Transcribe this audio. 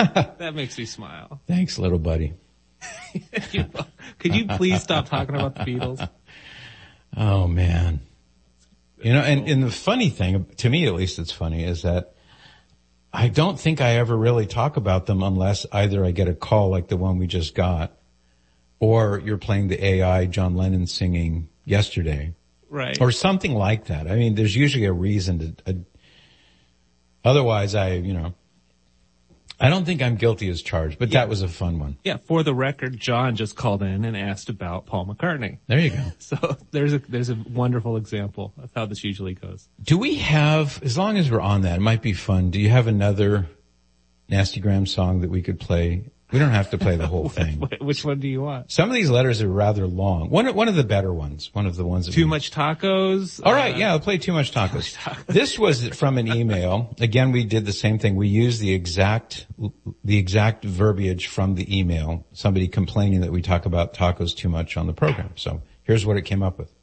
That makes me smile. Thanks, little buddy. Could you please stop talking about the Beatles? Oh, man. You know, and the funny thing, to me at least it's funny, is that I don't think I ever really talk about them unless either I get a call like the one we just got, or you're playing the AI John Lennon singing yesterday. Right. Or something like that. I mean, there's usually a reason otherwise I don't think I'm guilty as charged, but that was a fun one. Yeah, for the record, John just called in and asked about Paul McCartney. There you go. So there's a wonderful example of how this usually goes. Do we have, as long as we're on that, it might be fun, do you have another Nastygram song that we could play? We don't have to play the whole thing. Which one do you want? Some of these letters are rather long. One of the better ones. One of the ones that Too Much Tacos? All right, yeah, I'll play Too Much Tacos. This was from an email. Again, we did the same thing. We used the exact verbiage from the email. Somebody complaining that we talk about tacos too much on the program. So here's what it came up with.